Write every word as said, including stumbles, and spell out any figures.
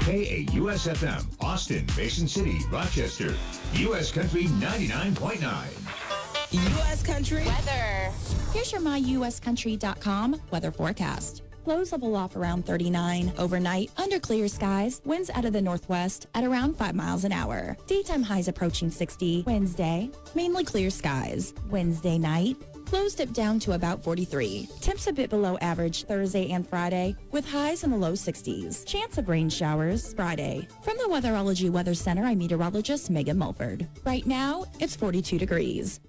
K A U S F M, Austin, Mason City, Rochester. U S Country ninety-nine point nine. U S Country weather. Here's your my U S country dot com weather forecast. Lows level off around thirty-nine. Overnight, under clear skies, winds out of the northwest at around five miles an hour. Daytime highs approaching sixty. Wednesday, mainly clear skies. Wednesday night, lows dip down to about forty-three. Temps a bit below average Thursday and Friday, with highs in the low sixties. Chance of rain showers Friday. From the Weatherology Weather Center, I'm meteorologist Megan Mulford. Right now, it's forty-two degrees.